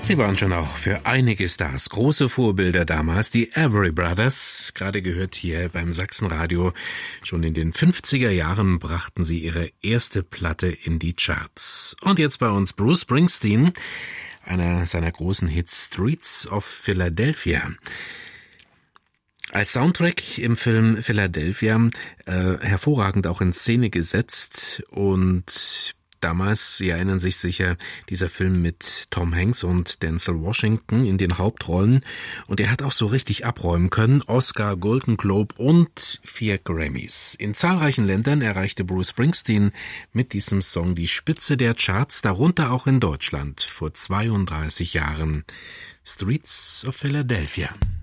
Sie waren schon auch für einige Stars große Vorbilder damals, die Everly Brothers, gerade gehört hier beim Sachsenradio. Schon in den 50er Jahren brachten sie ihre erste Platte in die Charts. Und jetzt bei uns Bruce Springsteen, einer seiner großen Hits Streets of Philadelphia. Als Soundtrack im Film Philadelphia hervorragend auch in Szene gesetzt und damals, Sie erinnern sich sicher, dieser Film mit Tom Hanks und Denzel Washington in den Hauptrollen. Und er hat auch so richtig abräumen können. Oscar, Golden Globe und 4 Grammys. In zahlreichen Ländern erreichte Bruce Springsteen mit diesem Song die Spitze der Charts, darunter auch in Deutschland vor 32 Jahren. Streets of Philadelphia.